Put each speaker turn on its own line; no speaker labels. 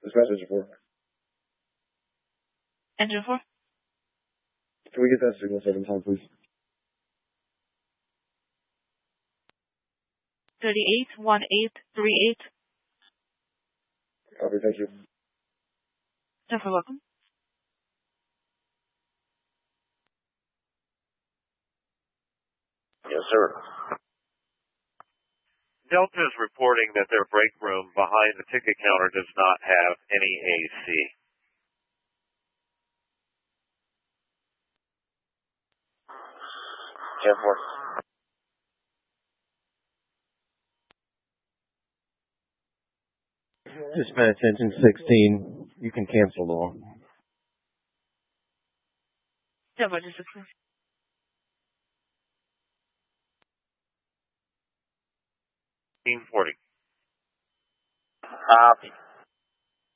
Dispatch engine 4.
Engine 4?
Can we get that signal 7 time, please?
381838.
Copy, thank you.
You're welcome.
Yes, sir. Delta is reporting that their break room behind the ticket counter does not have any AC. Jeff 4.
Dispatch engine 16. You can cancel the one.
Yeah, but just approved.
1840. Copy.